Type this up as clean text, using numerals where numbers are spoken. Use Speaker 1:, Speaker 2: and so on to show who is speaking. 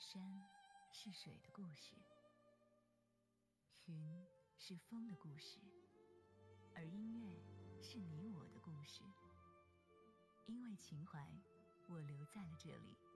Speaker 1: 山是水的故事，云是风的故事，而音乐是你我的故事。因为情怀，我留在了这里，